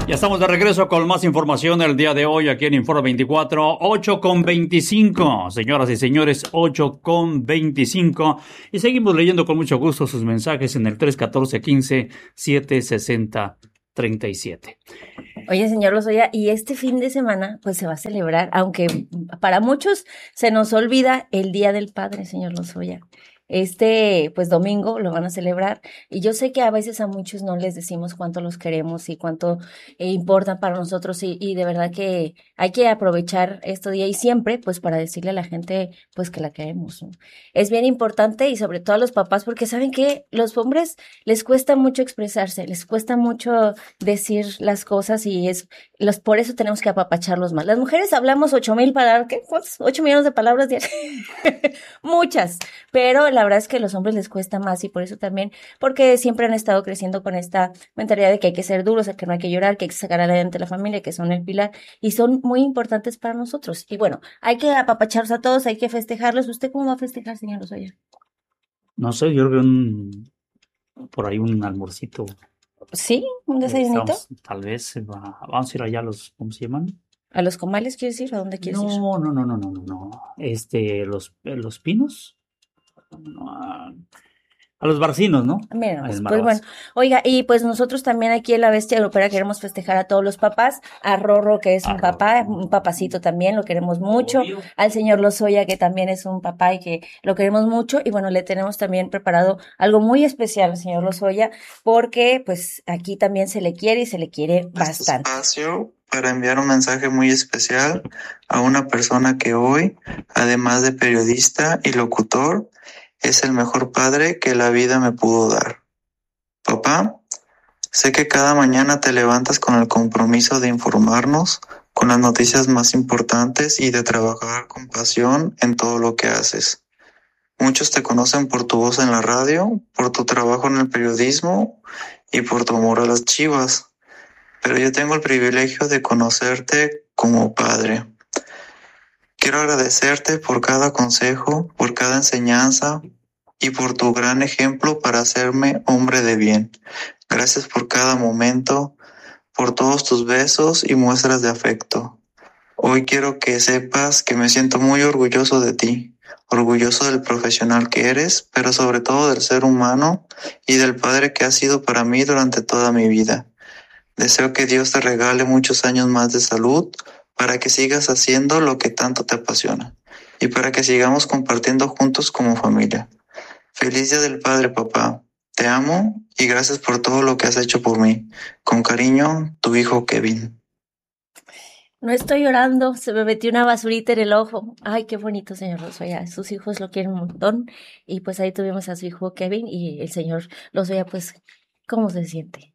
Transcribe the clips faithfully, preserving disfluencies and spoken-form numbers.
Ya estamos de regreso con más información el día de hoy aquí en Informe veinticuatro, ocho con veinticinco. Señoras y señores, ocho con veinticinco. Y seguimos leyendo con mucho gusto sus mensajes en el tres uno cuatro, uno cinco, siete seis cero, tres siete. Oye, señor Lozoya, y este fin de semana pues se va a celebrar, aunque para muchos se nos olvida el Día del Padre, señor Lozoya. Este, pues domingo lo van a celebrar y yo sé que a veces a muchos no les decimos cuánto los queremos y cuánto eh, importan para nosotros y, y de verdad que hay que aprovechar este día y siempre pues para decirle a la gente pues que la queremos, ¿no? Es bien importante y sobre todo a los papás porque saben que los hombres les cuesta mucho expresarse, les cuesta mucho decir las cosas y es los, por eso tenemos que apapacharlos más. Las mujeres hablamos ocho mil palabras, ¿qué? ¿Cuántos? Ocho millones de palabras diarias. Muchas, pero la verdad es que a los hombres les cuesta más y por eso también, porque siempre han estado creciendo con esta mentalidad de que hay que ser duros, que no hay que llorar, que hay que sacar adelante la familia, que son el pilar y son muy importantes para nosotros. Y bueno, hay que apapacharlos a todos, hay que festejarlos. ¿Usted cómo va a festejar, señor Lozoya? No sé, yo creo un, por ahí un almuercito. ¿Sí? ¿Un desayunito? Estamos, tal vez va, vamos a ir allá a los, ¿cómo se llaman? ¿A los comales quieres ir? ¿A dónde quieres ir? No, no, no, no, no, no, no. Este, los, los pinos. No, a, a los barcinos, ¿no? Menos, pues bueno, oiga, y pues nosotros también aquí en La Bestia Grupera queremos festejar a todos los papás, a Rorro, que es un papá, un papacito también, lo queremos mucho, Obvio. Al señor Lozoya, que también es un papá y que lo queremos mucho, y bueno, le tenemos también preparado algo muy especial al señor Lozoya, porque pues aquí también se le quiere y se le quiere bastante. Espacio para enviar un mensaje muy especial a una persona que hoy, además de periodista y locutor, es el mejor padre que la vida me pudo dar. Papá, sé que cada mañana te levantas con el compromiso de informarnos con las noticias más importantes y de trabajar con pasión en todo lo que haces. Muchos te conocen por tu voz en la radio, por tu trabajo en el periodismo y por tu amor a las Chivas. Pero yo tengo el privilegio de conocerte como padre. Quiero agradecerte por cada consejo, por cada enseñanza y por tu gran ejemplo para hacerme hombre de bien. Gracias por cada momento, por todos tus besos y muestras de afecto. Hoy quiero que sepas que me siento muy orgulloso de ti, orgulloso del profesional que eres, pero sobre todo del ser humano y del padre que has sido para mí durante toda mi vida. Deseo que Dios te regale muchos años más de salud para que sigas haciendo lo que tanto te apasiona y para que sigamos compartiendo juntos como familia. Feliz Día del Padre, papá. Te amo y gracias por todo lo que has hecho por mí. Con cariño, tu hijo Kevin. No estoy llorando, se me metió una basurita en el ojo. Ay, qué bonito, señor Lozoya. Sus hijos lo quieren un montón. Y pues ahí tuvimos a su hijo Kevin y el señor Lozoya, pues, ¿cómo se siente?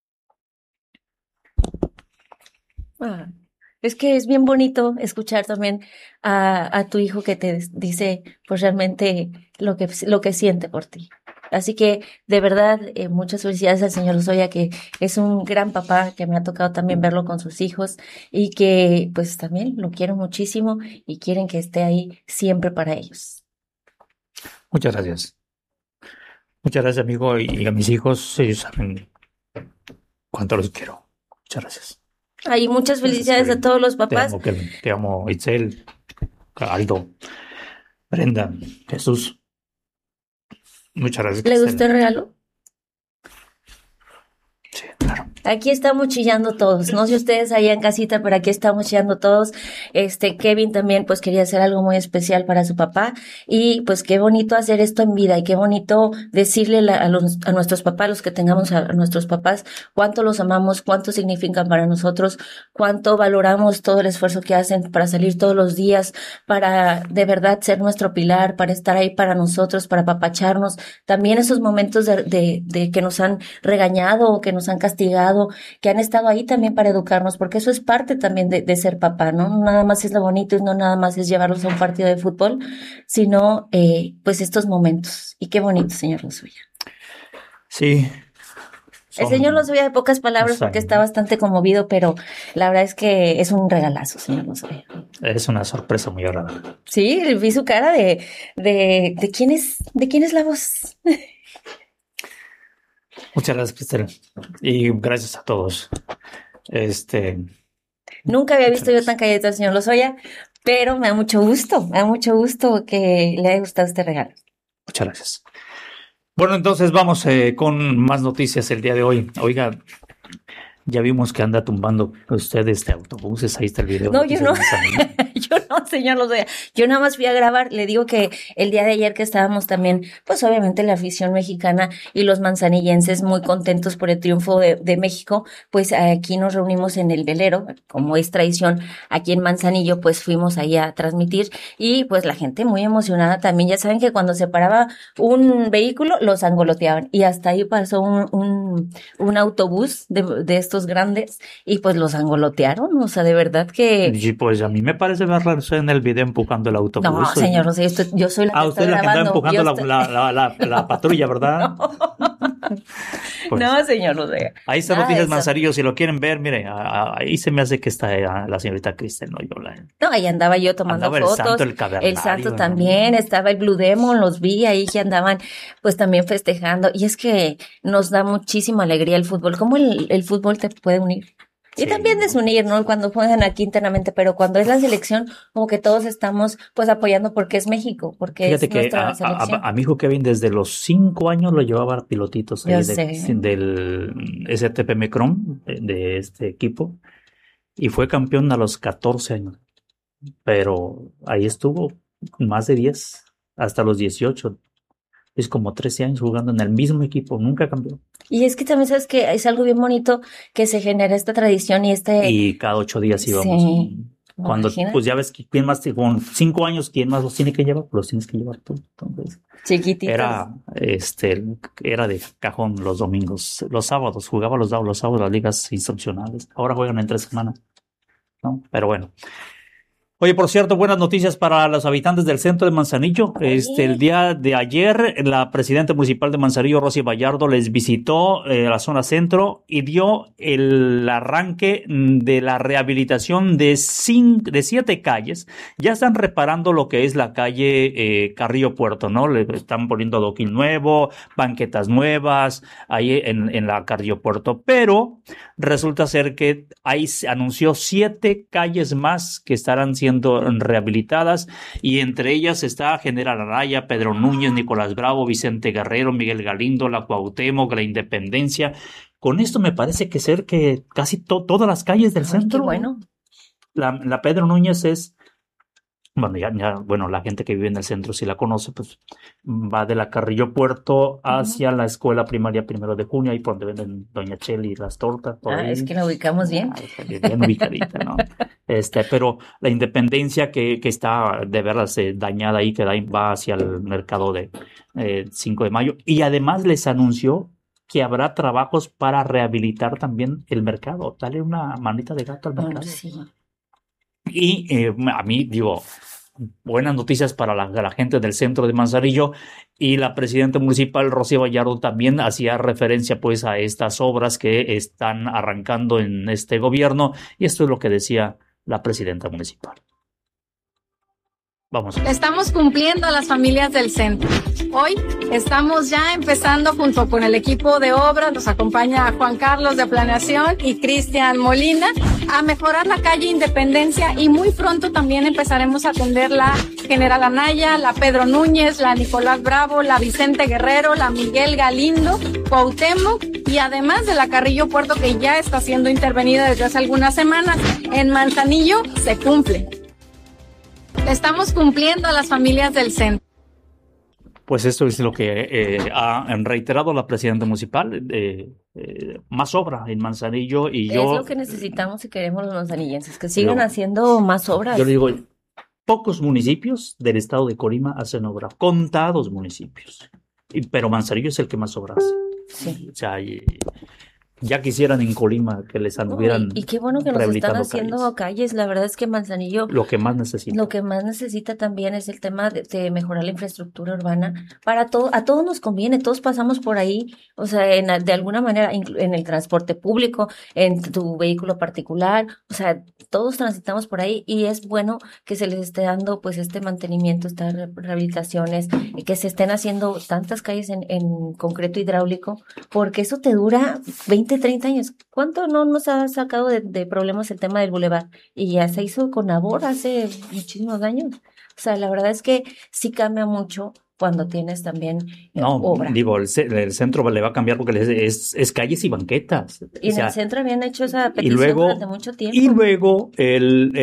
Ah, es que es bien bonito escuchar también a, a tu hijo que te dice, pues realmente lo que, lo que siente por ti. Así que, de verdad, eh, muchas felicidades al señor Lozoya, que es un gran papá, que me ha tocado también verlo con sus hijos y que, pues, también lo quiero muchísimo y quieren que esté ahí siempre para ellos. Muchas gracias. Muchas gracias, amigo, y a mis hijos, ellos saben cuánto los quiero. Muchas gracias. Ay, muchas felicidades a todos los papás. Te amo, Kevin. Te amo, Itzel, Aldo, Brenda, Jesús. Muchas gracias. ¿Le gustó el regalo? Sí, claro. Aquí estamos chillando todos, no sé ustedes allá en casita, pero aquí estamos chillando todos. Este, Kevin también pues quería hacer algo muy especial para su papá y pues qué bonito hacer esto en vida y qué bonito decirle la, a, los, a nuestros papás, los que tengamos a, a nuestros papás, cuánto los amamos, cuánto significan para nosotros, cuánto valoramos todo el esfuerzo que hacen para salir todos los días, para de verdad ser nuestro pilar, para estar ahí para nosotros, para apapacharnos. También esos momentos de, de, de que nos han regañado o que nos han castigado, que han estado ahí también para educarnos, porque eso es parte también de, de ser papá, ¿no? No nada más es lo bonito y no nada más es llevarlos a un partido de fútbol, sino eh, pues estos momentos. Y qué bonito, señor Lozoya. Sí. El señor Lozoya de pocas palabras porque está bastante conmovido, pero la verdad es que es un regalazo, señor Lozoya. Es una sorpresa muy agradable. Sí, vi su cara de, de, de quién es, de quién es la voz. Muchas gracias, Cristel. Y gracias a todos. Este, Nunca había visto yo tan calladito al señor Lozoya, pero me da mucho gusto, me da mucho gusto que le haya gustado este regalo. muchas gracias. Bueno, entonces vamos eh, con más noticias el día de hoy. Oiga, ya vimos que anda tumbando usted este autobuses, ahí está el video. No, yo no, yo no, señor Lozoya, yo nada más fui a grabar, le digo que el día de ayer que estábamos también, pues obviamente la afición mexicana y los manzanillenses muy contentos por el triunfo de, de México, pues aquí nos reunimos en el velero, como es tradición aquí en Manzanillo, pues fuimos ahí a transmitir y pues la gente muy emocionada también, ya saben que cuando se paraba un vehículo los angoloteaban y hasta ahí pasó un, un, un autobús de, de estos grandes y pues los angolotearon, o sea, de verdad que... Y pues a mí me parece ver en el video empujando el autobús. No, señor, no sé, esto, yo soy la que ah, usted está la grabando. que está empujando estoy... la, la, la, la, la patrulla, ¿verdad? No, pues, no señor, no sé. Ahí está Noticias Manzanillo, si lo quieren ver, mire, ahí se me hace que está la señorita Cristel, no yo. La... No, ahí andaba yo tomando andaba fotos. El santo, el cavernario. El santo también, ¿no? Estaba el Blue Demon, los vi ahí que andaban pues también festejando. Y es que nos da muchísima alegría el fútbol. ¿Cómo el, el fútbol te puede unir? Y sí, también desunir, ¿no? Cuando juegan aquí internamente, pero cuando es la selección, como que todos estamos pues apoyando porque es México, porque Fíjate es que nuestra a, selección. A, a mi hijo Kevin desde los cinco años lo llevaba a pilotitos ahí de, del S T P Micron, de, de este equipo, y fue campeón a los catorce años, pero ahí estuvo más de diez, hasta los dieciocho. Es como trece años jugando en el mismo equipo, nunca cambió. Y es que también sabes que es algo bien bonito que se genera esta tradición y este... Y cada ocho días íbamos. Sí. Cuando, Imagina. pues ya ves que quién más, con cinco años, ¿quién más los tiene que llevar? Pues los tienes que llevar tú. Entonces, chiquititos. Era, este, era de cajón los domingos. Los sábados, jugaba los, los sábados las ligas instruccionales. Ahora juegan en tres semanas, ¿no? Pero bueno. Oye, por cierto, buenas noticias para los habitantes del centro de Manzanillo. Este, el día de ayer, la presidenta municipal de Manzanillo, Rosy Vallardo, les visitó eh, la zona centro y dio el arranque de la rehabilitación de, cinco, de siete calles. Ya están reparando lo que es la calle eh, Carrillo Puerto, ¿no? Le están poniendo adoquín nuevo, banquetas nuevas, ahí en, en la Carrillo Puerto. Pero resulta ser que ahí se anunció siete calles más que estarán siendo rehabilitadas y entre ellas está General Araya, Pedro Núñez, Nicolás Bravo, Vicente Guerrero, Miguel Galindo, la Cuauhtémoc, la Independencia. Con esto me parece que ser que casi to- todas las calles del Ay, centro. qué bueno. La, la Pedro Núñez es, bueno, ya, ya, bueno, la gente que vive en el centro si la conoce, pues va de la Carrillo Puerto hacia uh-huh. la escuela primaria Primero de Junio, ahí por donde venden Doña Cheli y las tortas. Por ah, ahí. Es que la ubicamos bien. Ah, bien ubicadita, ¿no? Este, pero la Independencia que, que está de veras eh, dañada ahí, que va hacia el mercado de eh, cinco de mayo, y además les anunció que habrá trabajos para rehabilitar también el mercado. Dale una manita de gato al mercado. Oh, sí. Y eh, a mí, digo, buenas noticias para la, la gente del centro de Manzanillo, y la presidenta municipal, Rosy Vallardo, también hacía referencia pues a estas obras que están arrancando en este gobierno, y esto es lo que decía la presidenta municipal. Vamos. Estamos cumpliendo a las familias del centro. Hoy estamos ya empezando junto con el equipo de obras, nos acompaña Juan Carlos de Planeación y Cristian Molina, a mejorar la calle Independencia, y muy pronto también empezaremos a atender la General Anaya, la Pedro Núñez, la Nicolás Bravo, la Vicente Guerrero, la Miguel Galindo, Cuauhtémoc, y además de la Carrillo Puerto, que ya está siendo intervenida desde hace algunas semanas. En Manzanillo se cumple. Estamos cumpliendo a las familias del centro. Pues esto es lo que eh, ha reiterado la presidenta municipal, eh, eh, más obra en Manzanillo, y es yo... Es lo que necesitamos y queremos los manzanillenses, que sigan yo, haciendo más obras. Yo le digo, pocos municipios del estado de Colima hacen obra, contados municipios, y, pero Manzanillo es el que más obra hace. Sí. O sea, y, ya quisieran en Colima que les anduvieran. Y, y qué bueno que nos están haciendo calles. calles. La verdad es que Manzanillo lo que más necesita. Lo que más necesita también es el tema de, de mejorar la infraestructura urbana. Para todo, a todos nos conviene, todos pasamos por ahí, o sea, en, de alguna manera, en el transporte público, en tu vehículo particular, o sea, todos transitamos por ahí, y es bueno que se les esté dando pues este mantenimiento, estas rehabilitaciones, y que se estén haciendo tantas calles en, en concreto hidráulico, porque eso te dura veinte veinte, treinta años. ¿Cuánto no nos ha sacado de, de problemas el tema del bulevar? Y ya se hizo con Abor hace muchísimos años. O sea, la verdad es que sí cambia mucho cuando tienes también eh, No, obra. digo, el, ce- el centro le va a cambiar porque es, es calles y banquetas. Y O en sea, el centro habían hecho esa y petición luego, durante mucho tiempo. y luego el,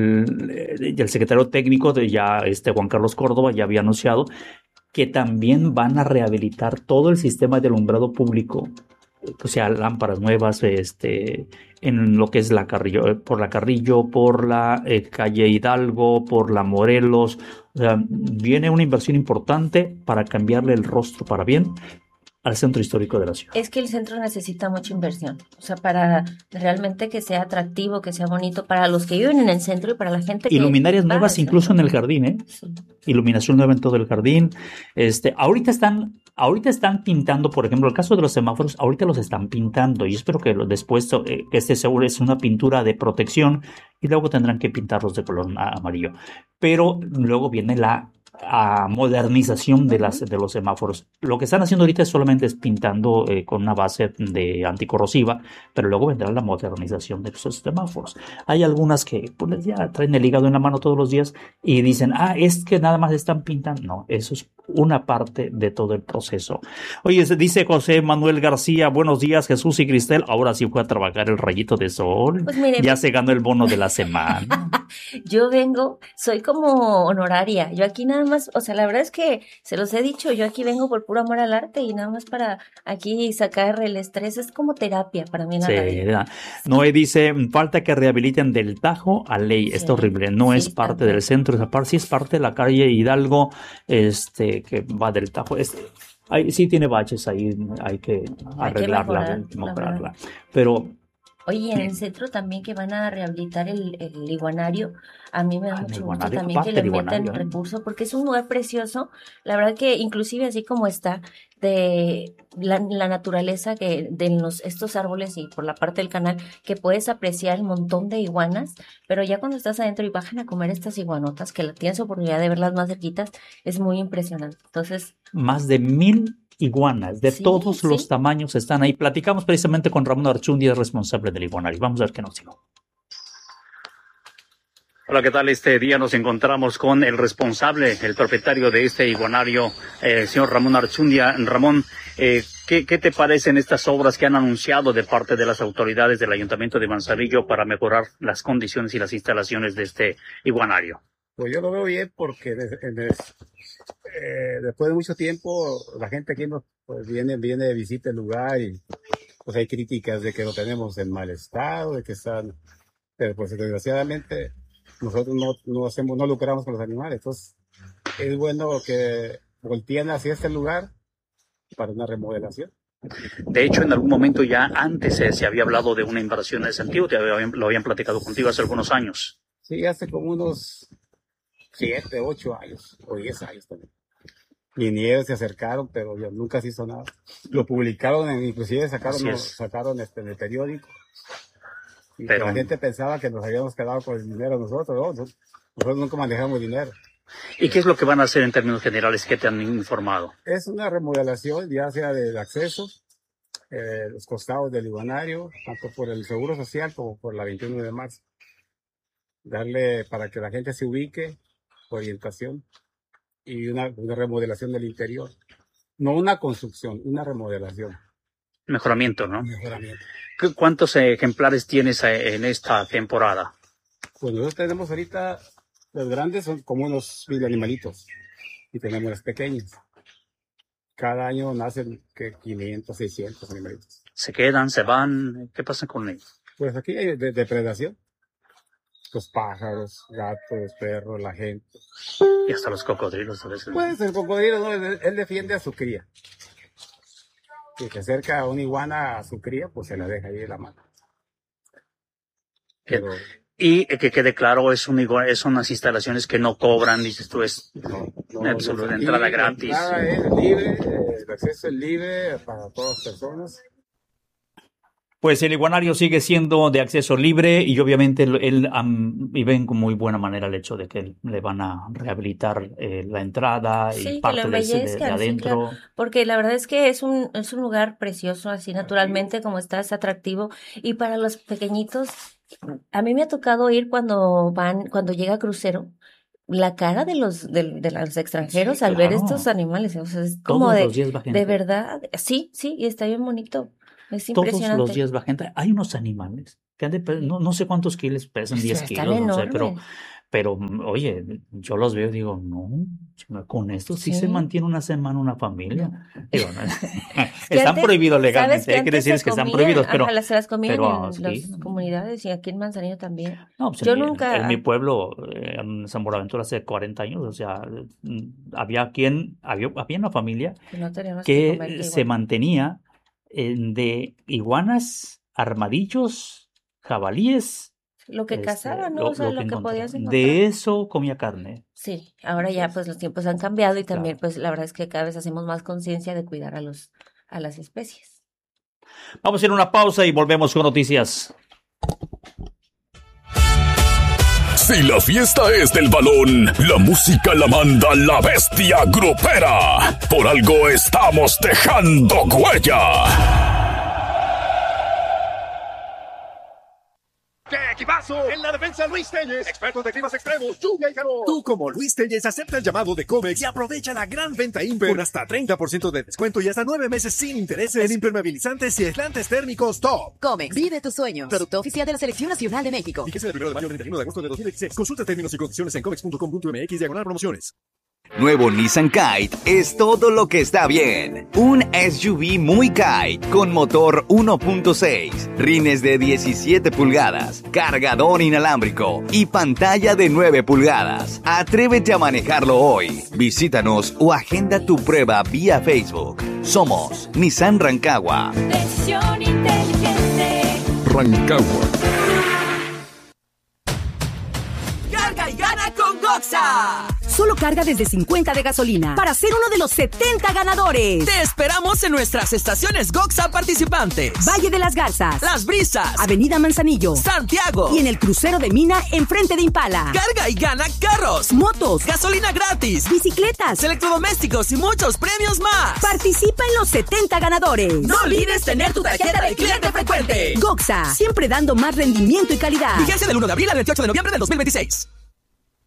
el, el secretario técnico de ya, este Juan Carlos Córdoba, ya había anunciado que también van a rehabilitar todo el sistema de alumbrado público, o sea, lámparas nuevas, este, en lo que es la Carrillo, eh, por la Carrillo, por la eh, calle Hidalgo, por la Morelos. O sea, viene una inversión importante para cambiarle el rostro para bien al centro histórico de la ciudad. Es que el centro necesita mucha inversión, o sea, para realmente que sea atractivo, que sea bonito, para los que viven en el centro y para la gente que Iluminarias va nuevas al incluso en centro. el jardín, ¿eh? Sí. Iluminación nueva en todo el jardín. Este, ahorita están, ahorita están pintando, por ejemplo, el caso de los semáforos, ahorita los están pintando y espero que lo- después eh, que este seguro es una pintura de protección y luego tendrán que pintarlos de color a- amarillo. Pero luego viene la a modernización de las de los semáforos. Lo que están haciendo ahorita es solamente es pintando eh, con una base de anticorrosiva, pero luego vendrá la modernización de esos semáforos. Hay algunas que pues ya traen el hígado en la mano todos los días y dicen, ah, es que nada más están pintando. No, eso es una parte de todo el proceso. Oye, se dice José Manuel García, buenos días Jesús y Cristel, ahora sí fue a trabajar el rayito de sol, Pues mire, ya se ganó el bono de la semana. yo vengo, soy como honoraria, yo aquí nada más, o sea, la verdad es que se los he dicho, yo aquí vengo por puro amor al arte y nada más para aquí sacar el estrés, es como terapia para mí la Sí, radio. ¿verdad? Noé dice, falta que rehabiliten del Tajo a Ley, Sí, está horrible, no sí, es parte también. del centro, esa parte sí es parte de la calle Hidalgo, este, que va del Tajo, este, ahí sí tiene baches ahí, hay que arreglarla, mejorar, la mejorarla, pero Oye, en el centro también que van a rehabilitar el, el iguanario, a mí me da Ah, el mucho gusto iguanario, también parte que le del metan iguanario, ¿eh? recursos porque es un lugar precioso. La verdad que inclusive así como está, de la, la naturaleza que de los, estos árboles y por la parte del canal, que puedes apreciar el montón de iguanas, pero ya cuando estás adentro y bajan a comer estas iguanotas, que la tienes oportunidad de verlas más cerquitas, es muy impresionante. Entonces, más de mil iguanas de Sí, todos sí. los tamaños están ahí. Platicamos precisamente con Ramón Archundia, responsable del iguanario. Vamos a ver qué nos dijo. Hola, ¿qué tal? Este día nos encontramos con el responsable, el propietario de este iguanario, eh, el señor Ramón Archundia. Ramón, eh, ¿qué, ¿qué te parecen estas obras que han anunciado de parte de las autoridades del Ayuntamiento de Manzanillo para mejorar las condiciones y las instalaciones de este iguanario? Pues yo lo veo bien porque des- en des- eh, después de mucho tiempo la gente aquí nos, pues viene, viene de visita el lugar y pues hay críticas de que lo tenemos en mal estado, de que están, pero pues desgraciadamente nosotros no, no hacemos, no lucramos con los animales, entonces es bueno que volteen hacia este lugar para una remodelación. De hecho, en algún momento ya antes eh, se había hablado de una inversión en ese sentido, te habían- lo habían platicado contigo hace algunos años. Sí, hace como unos siete, ocho años, o diez años también. Vinieron, se acercaron, pero ya nunca se hizo nada. Lo publicaron, en- inclusive sacaron, Así es. sacaron este, en el periódico. Y Pero- la gente pensaba que nos habíamos quedado con el dinero nosotros, ¿no? Nos- Nosotros nunca manejamos dinero. ¿Y qué es lo que van a hacer en términos generales que te han informado? Es una remodelación, ya sea del acceso, eh, los costados del iguanario, tanto por el Seguro Social como por la veintiuno de marzo. Darle para que la gente se ubique, orientación y una, una remodelación del interior. No una construcción, una remodelación, Mejoramiento, ¿no? un mejoramiento. ¿Qué- ¿Cuántos eh, ejemplares tienes eh, en esta temporada? Pues nosotros tenemos ahorita, los grandes son como unos mil animalitos y tenemos los pequeños. Cada año nacen que quinientos, seiscientos animalitos. ¿Se quedan, se van? ¿Qué pasa con ellos? Pues aquí hay de- depredación. Los pájaros, gatos, perros, la gente. Y hasta los cocodrilos a veces. Pues el cocodrilo, ¿no? Él, él defiende a su cría. Si se acerca a una iguana a su cría, pues se la deja ahí en la mano. Pero Y eh, que quede claro, es, un, igual- es unas instalaciones que no cobran, dices tú, es no, no, absoluta no, entrada y gratis. La entrada es libre, eh, el acceso es libre para todas las personas. Pues el iguanario sigue siendo de acceso libre y obviamente él, él um, y ven con muy buena manera el hecho de que le van a rehabilitar eh, la entrada Sí, y que parte lo de, de- de embellezcan, sí, adentro. claro. Porque la verdad es que es un, es un lugar precioso, así naturalmente como está, es atractivo. Y para los pequeñitos, a mí me ha tocado ir cuando van, cuando llega crucero, la cara de los, de, de los extranjeros Sí, al ver claro. estos animales, o sea, es como Todos de, los días va gente. de verdad, sí, sí, y está bien bonito, es Todos los impresionante. días va gente. Hay unos animales que han de pe- no, no sé cuántos kilos pesan, O sea, diez están kilos, no sé, pero, enormes. pero mm, oye, yo los veo y digo, no, chinga, con esto sí se Sí. mantiene una semana una familia. No. Digo, no, Que están antes, prohibidos ¿sabes legalmente, que hay que antes decirles se que están comían? prohibidos, pero, Ajá, las, se las comían pero en sí. las comunidades y aquí en Manzanillo también. No, pues Yo en mi, nunca, en mi ah, pueblo, eh, en San Buenaventura hace cuarenta años, o sea, mm, había quien, había, había una familia pues no teníamos que comer que que se igual. mantenía eh, de iguanas, armadillos, jabalíes, Lo que este, cazaban, ¿no? lo, O sea, lo que lo que encontraba. podías encontrar. De eso comía carne. Sí, ahora ya Entonces, pues los tiempos han cambiado y también claro. pues la verdad es que cada vez hacemos más conciencia de cuidar a los, a las especies. Vamos a hacer una pausa y volvemos con noticias. Si la fiesta es del balón, la música la manda la bestia grupera. Por algo estamos dejando huella. ¡Qué equipazo! En la defensa, Luis Telles, expertos de climas extremos, lluvia y calor. Tú, como Luis Telles, acepta el llamado de Comex y aprovecha la gran venta Imper con hasta treinta por ciento de descuento y hasta nueve meses sin intereses en impermeabilizantes y aislantes térmicos top. Comex, vive tus sueños. Producto oficial de la Selección Nacional de México. Fíjese del primero de mayo al treinta y uno de agosto de dos mil dieciséis. Consulta términos y condiciones en comex punto com punto m x diagonal promociones. Nuevo Nissan Kite es todo lo que está bien. Un S U V muy kite con motor uno punto seis, rines de diecisiete pulgadas, cargador inalámbrico y pantalla de nueve pulgadas. Atrévete a manejarlo hoy. Visítanos o agenda tu prueba vía Facebook. Somos Nissan Rancagua. Decisión inteligente. Rancagua. Carga y gana con Goxa. Solo carga desde cincuenta de gasolina para ser uno de los setenta ganadores. Te esperamos en nuestras estaciones Goxa participantes. Valle de las Garzas, Las Brisas, Avenida Manzanillo, Santiago y en el crucero de Mina enfrente de Impala. Carga y gana carros, Motos, gasolina gratis, bicicletas, electrodomésticos y muchos premios más. Participa en los setenta ganadores. No olvides tener tu tarjeta de cliente frecuente. Goxa, siempre dando más rendimiento y calidad. Vigencia del uno de abril al veintiocho de noviembre del dos mil veintiséis.